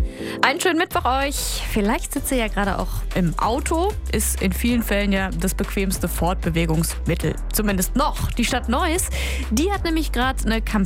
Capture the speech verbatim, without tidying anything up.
Einen schönen Mittwoch euch. Vielleicht sitzt ihr ja gerade auch im Auto. Ist in vielen Fällen ja das bequemste Fortbewegungsmittel. Zumindest noch. Die Stadt Neuss, die hat nämlich gerade eine Kampagne